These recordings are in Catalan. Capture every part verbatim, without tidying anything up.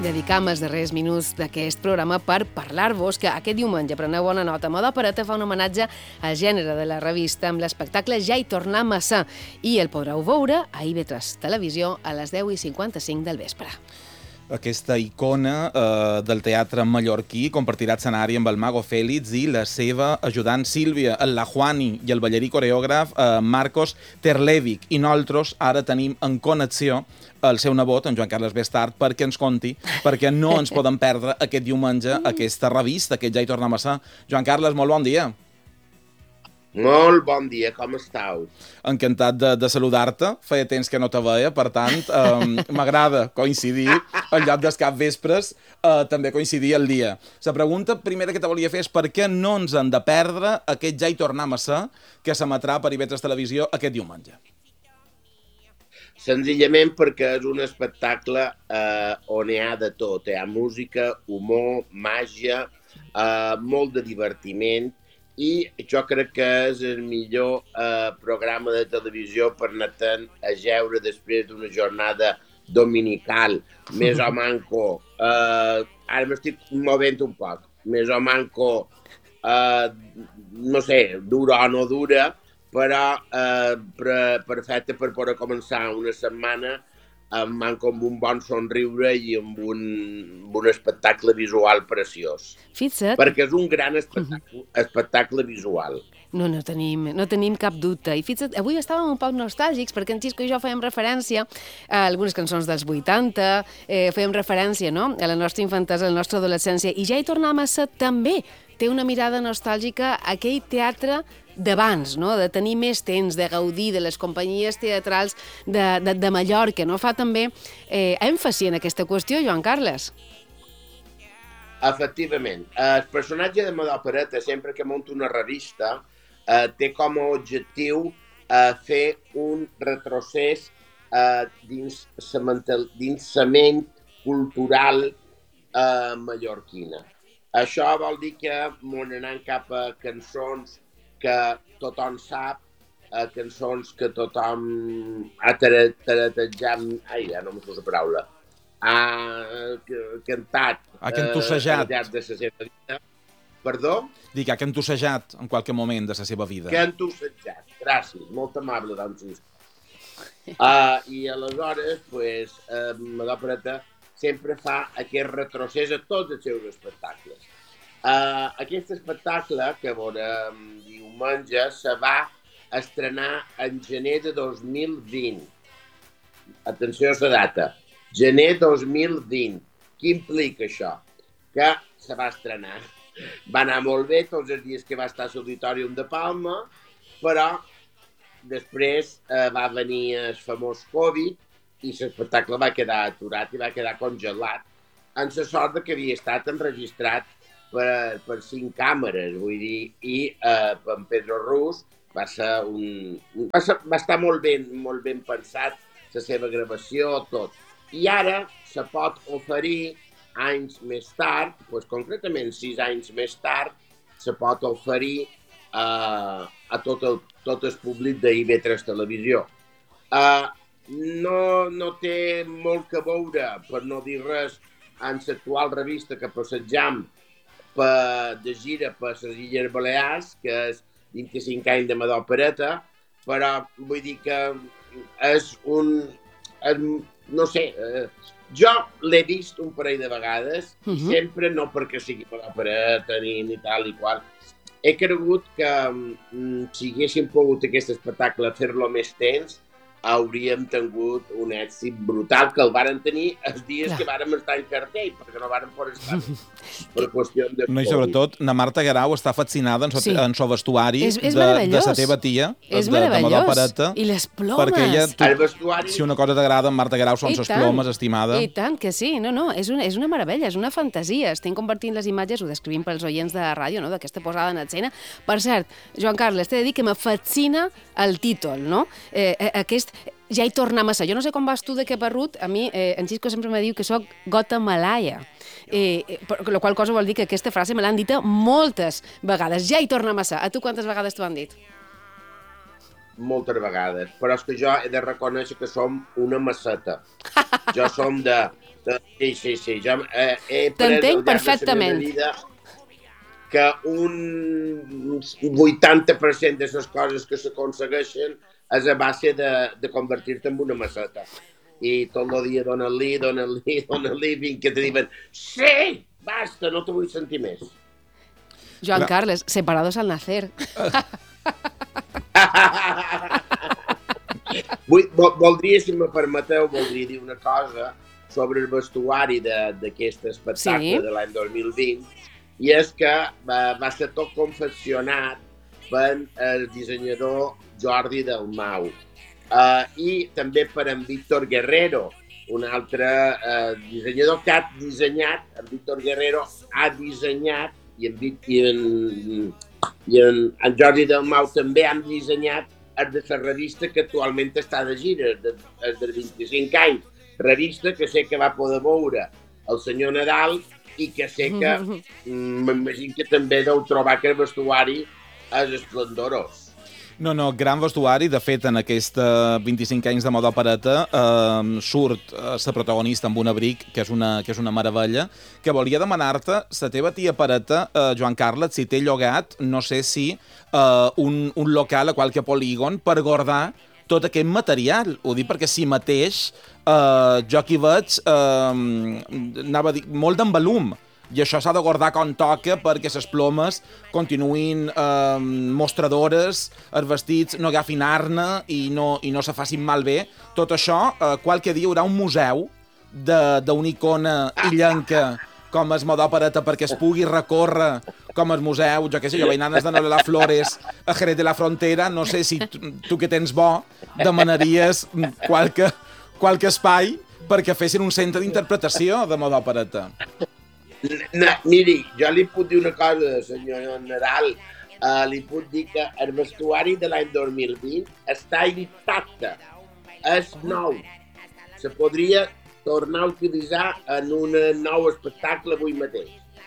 Dedicam els darrers minuts d'aquest programa per parlar-vos que aquest diumenge, preneu bona nota, Moda Opereta fa un homenatge al gènere de la revista amb l'espectacle Ja hi tornem a ser i el podreu veure a I V tres Televisió a les deu i cinquanta-cinc del vespre. Aquesta icona eh, del teatre mallorquí compartirà escenari amb el Mago Félix i la seva ajudant Sílvia, el Lajuani i el ballarí coreògraf eh, Marcos Terlevic. I nosaltres ara tenim en connexió el seu nebot, en Joan Carles Bestart, perquè ens conti, perquè no ens podem perdre aquest diumenge aquesta revista, que ja hi tornem a ser. Joan Carles, molt bon dia. Molt bon dia, com estàu? Encantat de, de saludar-te. Feia temps que no te veia, per tant, eh, m'agrada coincidir en lloc dels cap vespres, eh, també coincidir el dia. La pregunta primera que te volia fer és per què no ens hem de perdre aquest Ja hi tornem a ser que s'emetrà per I V tres Televisió aquest diumenge? Senzillament perquè és un espectacle eh, on hi ha de tot. Hi ha música, humor, màgia, eh, molt de divertiment, i jo crec que és el millor eh, programa de televisió per anar-te'n a jeure després d'una jornada dominical, més o manco. Eh, ara m'estic movent un poc. Més o manco, eh, no sé, dura o no dura, però eh, perfecte per poder començar una setmana amb, amb un bon somriure i amb un, amb un espectacle visual preciós. Fixa't. Perquè és un gran espectacle, uh -huh. espectacle visual. No, no tenim, no tenim cap dubte. I fixa't, avui estàvem un poc nostàlgics perquè en Xisco i jo fèiem referència a algunes cançons dels vuitanta, eh, fèiem referència, no?, a la nostra infantesa, a la nostra adolescència, i Ja hi tornem a ser també té una mirada nostàlgica a aquell teatre d'abans, no?, de tenir més temps, de gaudir de les companyies teatrals de, de, de Mallorca, no? Fa també eh, èmfasi en aquesta qüestió, Joan Carles. Efectivament. El personatge de Moda Opereta, sempre que munta una revista, eh, té com a objectiu eh, fer un retrocés eh, dins la ment cultural eh, mallorquina. Això vol dir que m'on anant cap a cançons que tothom sap, eh, cançons que tothom ha taratejat, ai, ja no m'ho surt la paraula, ha cantat, ha cantussejat. Eh, al llarg de la seva vida. Perdó? Dic, ha cantussejat en qualque moment de la seva vida. Cantussejat, gràcies, molt amable, don Xisco. Uh, I aleshores, pues, eh, Moda Opereta sempre fa aquest retrocés a tots els seus espectacles. Uh, aquest espectacle, que veurem diumenge, se va estrenar en gener de dos mil vint. Atenció a la data. Gener dos mil vint. Què implica això? Que se va estrenar. Va anar molt bé tots els dies que va estar a l'Auditorium de Palma, però després eh, va venir el famós Covid i l'espectacle va quedar aturat i va quedar congelat, en la sort que havia estat enregistrat per, per cinc càmeres, vull dir, i eh, en Pedro Rus va ser un... Va, ser, va estar molt ben, molt ben pensat, la seva gravació, tot. I ara se pot oferir anys més tard, doncs concretament sis anys més tard, se pot oferir uh, a tot el, tot el públic de I V tres Televisió. Uh, no, no té molt que veure, per no dir res, en l'actual revista que passejam per, de gira per les Illes Balears, que és vint-i-cinc anys de Moda Opereta, però vull dir que és un... És, no sé, eh, jo l'he vist un parell de vegades, uh -huh. i sempre, no perquè sigui Moda Opereta ni, ni tal i qual, he cregut que mm, si haguéssim pogut aquest espectacle fer-lo més temps, hauríem tingut un èxit brutal, que el varen tenir els dies Clar. que vàrem estar en cartell, perquè no vàrem poder estar per qüestió de... No, i sobretot, na Marta Guerau està fascinada en so, sí. en so vestuari és, és de, de la teva tia, és de, de Moda Opereta. I les plomes. Perquè ella, tu, el vestuari... si una cosa t'agrada en Marta Guerau són les plomes, estimada. I tant que sí, no, no, és una, és una meravella, és una fantasia. Estem compartint les imatges, ho descrivim pels oients de la ràdio, no?, d'aquesta posada en escena. Per cert, Joan Carles, t'he de dir que me fascina el títol, no? Eh, aquest... Ja hi tornem a ser. Jo no sé com vas tu de Caparrut, a mi, eh, en Xisco sempre me diu que sóc Guatemalaia, eh, eh, la qual cosa vol dir que aquesta frase me l'han dita moltes vegades. Ja hi tornem a ser. A tu quantes vegades t'ho han dit? Moltes vegades, però és que jo he de reconèixer que som una masseta. Jo som de Sí, sí, sí. Jo eh, he après T'entenc al llarg de la perfectament. meva vida que un vuitanta per cent de les coses que s'aconsegueixen és a base de, de convertir-te en una masseta. I tot el dia dona-li, dona-li, dona-li, fins que te diuen sí, basta, no te vull sentir més. Joan Clar. Carles, separados al nacer. Vull, vol, voldria, si me permeteu, voldria dir una cosa sobre el vestuari d'aquest espectacle Sí. de l'any dos mil vint, i és que va, va ser tot confeccionat per el dissenyador Jordi Dalmau uh, i també per en Víctor Guerrero, un altre uh, dissenyador que ha dissenyat, en Víctor Guerrero ha dissenyat, i en, i en, i en, en Jordi Dalmau també han dissenyat el de la revista que actualment està de gira, el de, el de vint-i-cinc anys, revista que sé que va poder veure el senyor Nadal i que sé que m'imagino que també deu trobar que el vestuari és esplendorós. No, no, gran vestuari. De fet, en aquesta vint-i-cinc anys de moda opereta eh, surt eh, la protagonista amb un abric, que és una, que és una meravella, que volia demanar-te, la teva tia Pereta, eh, Joan Carles, si té llogat, no sé si eh, un, un local a qualque polígon per guardar tot aquest material. Ho dic perquè si mateix eh, jo aquí veig eh, anava a dir, molt d'envolum. I això s'ha de guardar com toca perquè les plomes continuïn eh, mostradores, els vestits no agafin arna i no, i no se facin malbé. Tot això, eh, qualque dia hi haurà un museu d'una icona illenca com es moda opereta perquè es pugui recórrer com el museu, jo què sé, jo vaig anar de Nola Flores a Jerez de la Frontera, no sé si tu, tu que tens bo demanaries qualque, qualque espai perquè fessin un centre d'interpretació de moda opereta. No, miri, jo li puc dir una cosa, senyor Nadal. Uh, li puc dir que el vestuari de l'any dos mil vint està intacte. És nou. Se podria tornar a utilitzar en un nou espectacle avui mateix.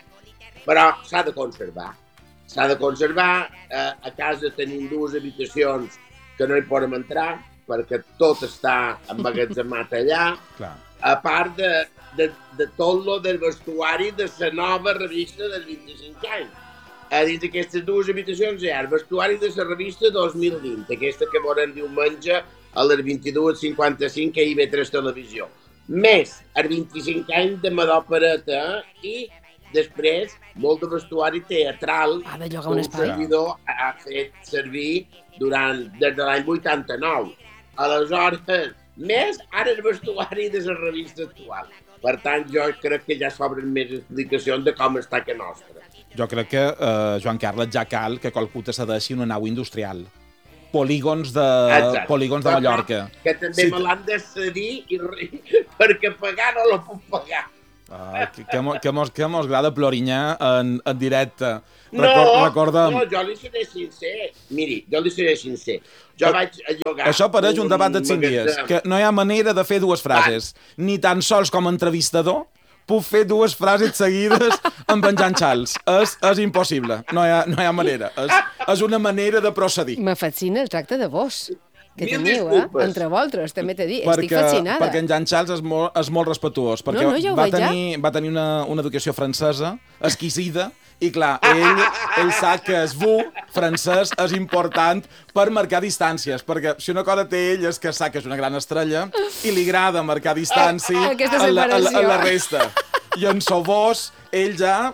Però s'ha de conservar. S'ha de conservar. Uh, a casa tenim dues habitacions que no hi podem entrar perquè tot està emmagatzemat allà. Clar. A part de, de, de tot lo del vestuari de la nova revista dels vint-i-cinc anys. A dins d'aquestes dues habitacions hi ha el vestuari de la revista dos mil vint, aquesta que veurem diumenge a les vint-i-dues cinquanta-cinc a I V tres Televisió. Més el vint-i-cinc anys de moda opereta i després molt de vestuari teatral Ha de llogar que un un espai. servidor ha fet servir durant, des de l'any vuitanta-nou. Aleshores, més ara el vestuari de la revista actual. Per tant, jo crec que ja s'obren més explicacions de com està que nostra. Jo crec que, eh, Joan Carles, ja cal que qualcú te cedeixi una nau industrial. Polígons de, Exacte. polígons de Però, Mallorca. Que també Sí, me l'han de cedir i, perquè pagar no la puc pagar. Ah, que, que, mo- que, mos, que mos agrada plorinyar en, en directe. No, Record, recorda'm, no, jo li seré sincer. Miri, jo li seré sincer. Jo Eh, vaig a llogar... això pareix un debat de cinc dies, magatzem. que no hi ha manera de fer dues frases. Ni tan sols com a entrevistador puc fer dues frases seguides amb en Jan Charles. És, és impossible. No hi ha, no hi ha manera. És, és una manera de procedir. Me fascina el tracte de vos que Mil teniu, eh? disculpes. Entre vosaltres, també t'he dit. Estic perquè, fascinada. perquè en Jan Charles és molt, és molt respetuós, perquè No, no, ja ho va, veig, ja. tenir, va tenir una, una educació francesa exquisida, i clar, ell, ell sap que el vu francès és important per marcar distàncies, perquè si una cosa té ell és que sap que és una gran estrella i li agrada marcar distància Aquesta a la, a, la, a la separació. resta. I en Sovós, ell ja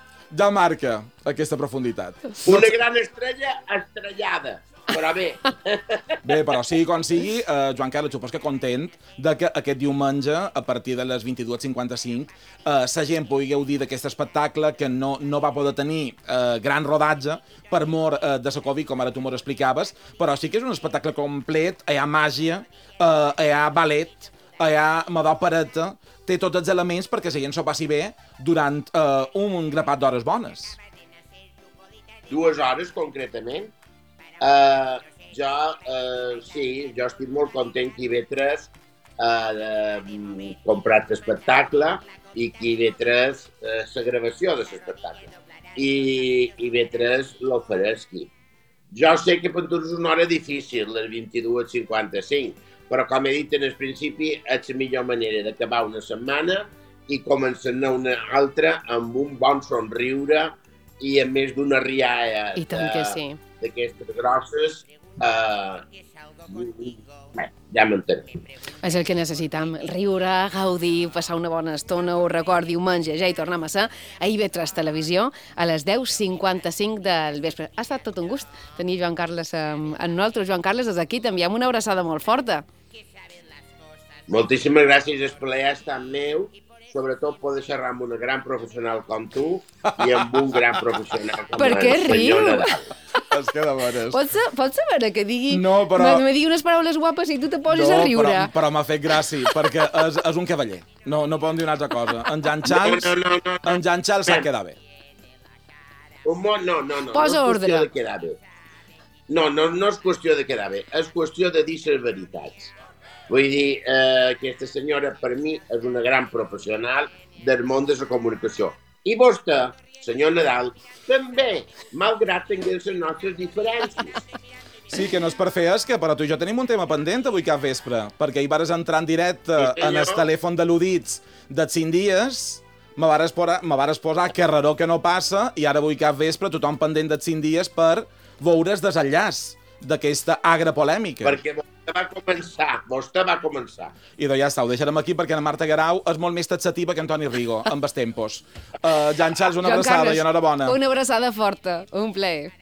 ja marca aquesta profunditat. Una gran estrella estrellada. Però bé, Bé, però sigui com sigui, eh, Joan Carles, suposo que content de que aquest diumenge, a partir de les vint-i-dues cinquanta-cinc, eh, la gent pugui gaudir d'aquest espectacle que no, no va poder tenir eh, gran rodatge per mort eh, de la Covid, com ara tu m'ho explicaves, però sí que és un espectacle complet, hi ha màgia, eh, hi ha ballet, hi ha moda opereta, té tots els elements perquè la gent s'ho passi bé durant eh, un grapat d'hores bones. dues hores concretament. Uh, jo, uh, sí, jo estic molt content que I V tres ha uh, comprat l'espectacle i que I V tres uh, la gravació de l'espectacle. I I V tres l'ofereixi. Jo sé que per tu és una hora difícil, les vint-i-dues cinquanta-cinc, però com he dit en el principi, és la millor manera d'acabar una setmana i començar-ne una altra amb un bon somriure i amb més d'una rialla I tant que sí. d'aquestes grosses. Uh, bé, ja m'entenem. És el que necessitam, riure, gaudir, passar una bona estona, ho record, diumenge, ja hi tornem a ser, a I V tres Televisió, a les deu cinquanta-cinc del vespre. Ha estat tot un gust tenir Joan Carles amb, amb nosaltres. Joan Carles, des d'aquí t'enviem una abraçada molt forta. Moltíssimes gràcies, el plaer ha estat meu, sobretot poder xerrar amb una gran professional com tu i amb un gran professional com per què el senyor riu? Nadal. Es queda bones. Pots, pots saber que digui, No, però- me, me digui unes paraules guapes i tu te poses No, a riure? però, però m'ha fet gràcia, perquè és, és un cavaller. No, no podem dir una altra cosa. En Jan Charles, No, no, no, no, no. en Jan Charles s'ha quedat bé. Un món, no, no, no. Posa no és ordre. qüestió de quedar bé. No, no, no és qüestió de quedar bé, és qüestió de dir les veritats. Vull dir, eh, aquesta senyora per mi és una gran professional del món de la comunicació. I vostè, senyor Nadal, també, malgrat tinguem les nostres diferències. Sí, que no és per fer, és que però tu i jo tenim un tema pendent avui cap vespre, perquè hi vares entrar en directe Sí, en el senyor. telèfon de l'Udits dels cinc dies, me vares, posar, me vares posar que raró que no passa, i ara avui cap vespre tothom pendent dels cinc dies per veure el desenllaç d'aquesta agra polèmica. Perquè vostè va començar, vostè va començar. I doncs ja està, ho deixarem aquí perquè la Marta Guerau és molt més taxativa que Antoni Rigo, amb els tempos. Uh, Jan Charles, una Joan abraçada Carles, i enhorabona. Una abraçada forta, un plaer.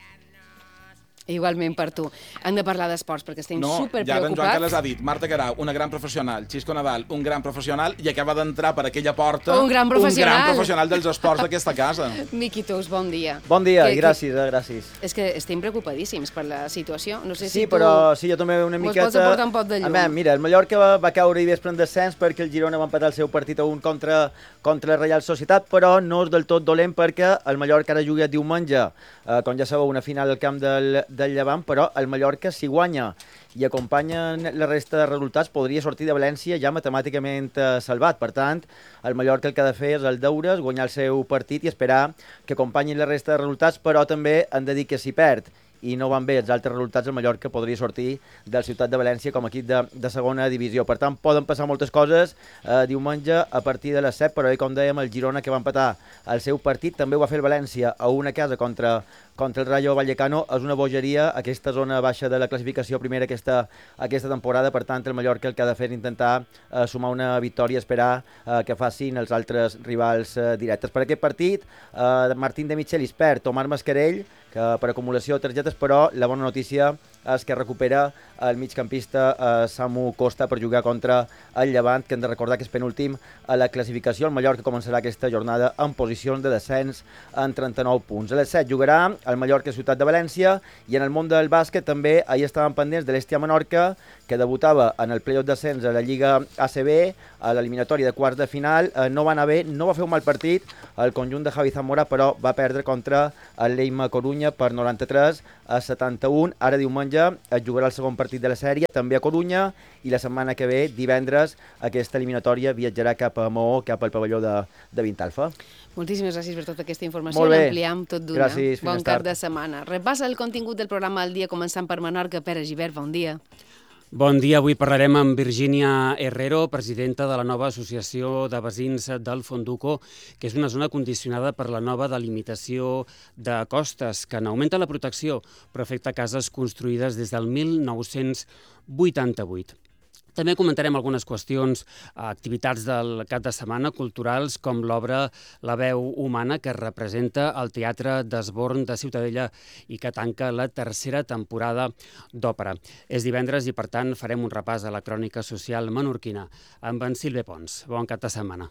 Igualment per tu. Hem de parlar d'esports perquè estem No, ja en Joan superpreocupats. Carles ha dit, Marta Guerau, una gran professional, Xisco Nadal, un gran professional, i acaba d'entrar per aquella porta Un gran professional. un gran professional dels esports d'aquesta casa. Miqui Tous, bon dia. Bon dia Que- i gràcies, eh, gràcies. És que estem preocupadíssims per la situació. No sé Sí, si tu... però sí, jo també una mos miqueta... pots aportar un poc de llum. A veure, mira, el Mallorca va, va caure i vespre en descens perquè el Girona va empatar el seu partit a un contra, contra la Reial Societat, però no és del tot dolent perquè el Mallorca ara juga diumenge, eh, com ja sabeu, una final al camp del, del Llevant, però el Mallorca, si guanya i acompanyen la resta de resultats, podria sortir de València ja matemàticament eh, salvat. Per tant, el Mallorca el que ha de fer és el deures, guanyar el seu partit i esperar que acompanyin la resta de resultats, però també han de dir que si perd i no van bé els altres resultats, el Mallorca podria sortir del Ciutat de València com a equip de, de segona divisió. Per tant, poden passar moltes coses eh, diumenge a partir de les set, però com dèiem, el Girona, que va empatar el seu partit, també ho va fer el València a una casa contra, contra el Rayo Vallecano. És una bogeria aquesta zona baixa de la classificació primera aquesta, aquesta temporada. Per tant, el Mallorca el que ha de fer és intentar eh, sumar una victòria, esperar eh, que facin els altres rivals eh, directes. Per aquest partit, eh, Martín de Michelis perd Omar Mascarell, que per acumulació de targetes, però la bona notícia és que recupera el migcampista eh, Samu Costa per jugar contra el Llevant, que hem de recordar que és penúltim a la classificació. El Mallorca començarà aquesta jornada en posicions de descens en trenta-nou punts. A les set jugarà el Mallorca Ciutat de València, i en el món del bàsquet també ahir estaven pendents de l'Estia Menorca, que debutava en el playoff descens a la Lliga A C B, a l'eliminatòria de quarts de final. Eh, no va anar bé, no va fer un mal partit el conjunt de Javi Zamora, però va perdre contra el Leima Corunya per noranta-tres a setanta-un. Ara diumenge es jugarà el segon partit de la sèrie, també a Corunya, i la setmana que ve, divendres, aquesta eliminatòria viatjarà cap a Maó, cap al pavelló de, de Vintalfa. Moltíssimes gràcies per tota aquesta informació. Molt bé. L'ampliem tot d'una. Gràcies, fins Bon més cap tard. de setmana. Repassa el contingut del programa al dia, començant per Menorca. Pere Gibert, bon dia. Bon dia, avui parlarem amb Virginia Herrero, presidenta de la nova associació de veïns del Fonduco, que és una zona condicionada per la nova delimitació de costes, que n'augmenta la protecció, però afecta cases construïdes des del mil nou-cents vuitanta-vuit. També comentarem algunes qüestions, activitats del cap de setmana culturals, com l'obra La veu humana, que representa el Teatre d'Esborn de Ciutadella i que tanca la tercera temporada d'òpera. És divendres i, per tant, farem un repàs a la crònica social menorquina amb en Silve Pons. Bon cap de setmana.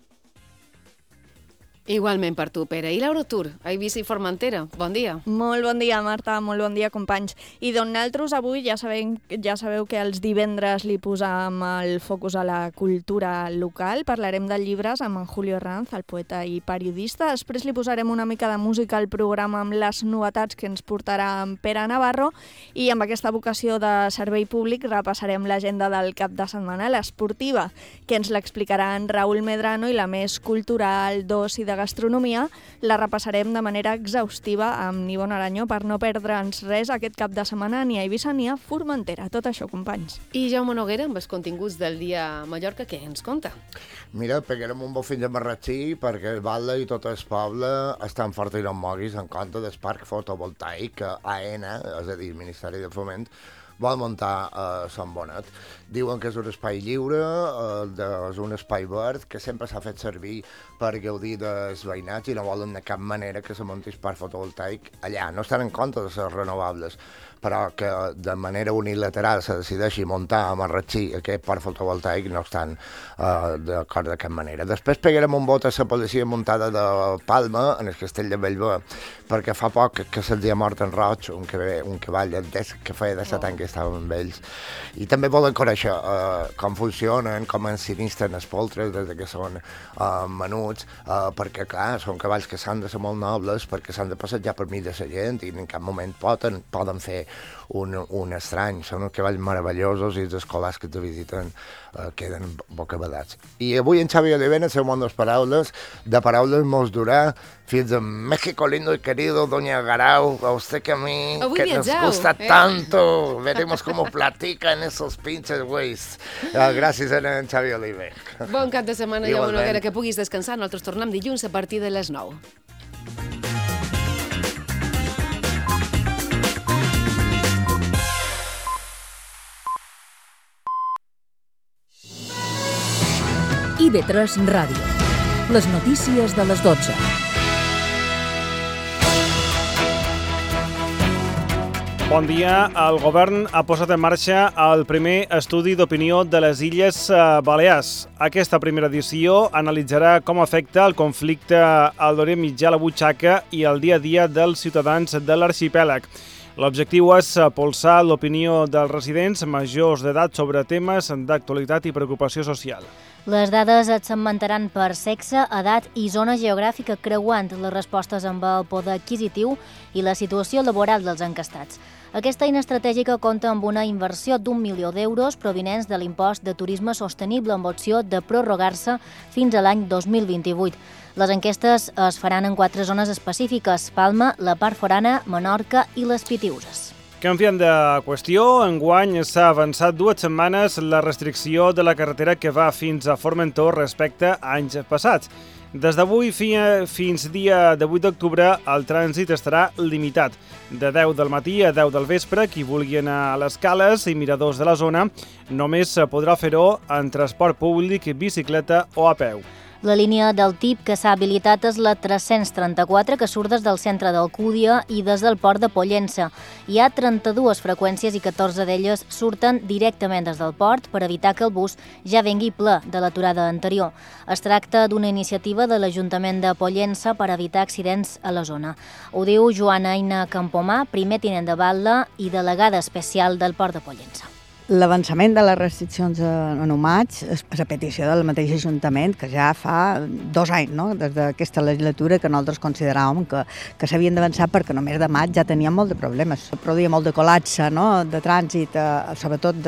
Igualment per tu, Pere. I Laura Tur, a Eivissa i Formentera. Bon dia. Molt bon dia, Marta, molt bon dia, companys. I d'on nosaltres avui ja, sabem, ja sabeu que els divendres li posam el focus a la cultura local. Parlarem de llibres amb en Julio Ranz, el poeta i periodista. Després li posarem una mica de música al programa amb les novetats que ens portarà en Pere Navarro, i amb aquesta vocació de servei públic repassarem l'agenda del cap de setmana, l'esportiva, que ens l'explicarà en Raül Medrano, i la més cultural, d'oci, de de gastronomia, la repassarem de manera exhaustiva amb Nibo Naranjo per no perdre'ns res aquest cap de setmana ni a Eivissa ni a Formentera. Tot això, companys. I Jaume Noguera, amb els continguts del dia a Mallorca, què ens conta? Mira, pegarem un bo fins a Marratxí perquè el Batlle i tot el poble estan forts i no moguis en compte del parc fotovoltaic que A N, és a dir, el Ministeri de Foment, vol muntar a Sant Bonet. Diuen que és un espai lliure, eh, és un espai verd, que sempre s'ha fet servir per gaudir dels veïnats i no volen de cap manera que se munti el parc fotovoltaic allà. No estan en compte de les renovables, però que de manera unilateral se decideixi muntar a Marratxí aquest parc fotovoltaic no estan eh, d'acord de cap manera. Després pegarem un vot a la policia muntada de Palma, en el castell de Bellver, perquè fa poc que se'ls ha mort en Roig, un, que, un cavall des, que feia de set anys que estava amb ells. I també volen conèixer eh, com funcionen, com ensinisten els poltres des que són eh, menuts, eh, perquè, clar, són cavalls que s'han de ser molt nobles, perquè s'han de passejar per mig de la gent i en cap moment poden, poden fer un, un estrany. Són uns cavalls meravellosos i els escolars que te visiten eh, queden bocabadats. I avui en Xavi Oliver, en el seu món de paraules, de paraules mos durà fins a México lindo y querido, doña Garau, a usted que a mí, avui que viatjau, nos gusta eh? tanto, veremos cómo platican esos pinches güeyes. Uh, gràcies a en Xavi Oliver. Bon cap de setmana, Jaume Igualment. Noguera, que puguis descansar. Nosaltres tornem dilluns a partir de les nou. I V tres Ràdio. Les notícies de les dotze. Bon dia. El govern ha posat en marxa el primer estudi d'opinió de les Illes Balears. Aquesta primera edició analitzarà com afecta el conflicte al d'Orient Mitjà a la butxaca i al dia a dia dels ciutadans de l'arxipèlag. L'objectiu és polsar l'opinió dels residents majors d'edat sobre temes d'actualitat i preocupació social. Les dades es segmentaran per sexe, edat i zona geogràfica, creuant les respostes amb el poder adquisitiu i la situació laboral dels encastats. Aquesta eina estratègica compta amb una inversió d'un milió d'euros provinents de l'impost de turisme sostenible amb opció de prorrogar-se fins a l'any dos mil vint-i-vuit. Les enquestes es faran en quatre zones específiques: Palma, la part forana, Menorca i les Pitiüses. Canviant de qüestió, enguany s'ha avançat dues setmanes la restricció de la carretera que va fins a Formentor respecte a anys passats. Des d'avui fins dia divuit d'octubre el trànsit estarà limitat. De deu del matí a deu del vespre, qui vulgui anar a les cales i miradors de la zona només podrà fer-ho en transport públic, bicicleta o a peu. La línia del T I P que s'ha habilitat és la tres-cents trenta-quatre, que surt des del centre d'Alcúdia i des del port de Pollença. Hi ha trenta-dues freqüències i catorze d'elles surten directament des del port per evitar que el bus ja vengui ple de l'aturada anterior. Es tracta d'una iniciativa de l'Ajuntament de Pollença per evitar accidents a la zona. Ho diu Joana Aina Campomà, primer tinent de batlle i delegada especial del port de Pollença. L'avançament de les restriccions en humats és a petició del mateix Ajuntament, que ja fa dos anys, no? Des d'aquesta legislatura, que nosaltres consideràvem que, que s'havien d'avançar perquè només de maig ja teníem molt de problemes. Produïa molt de col·lapse, no? De trànsit, eh, sobretot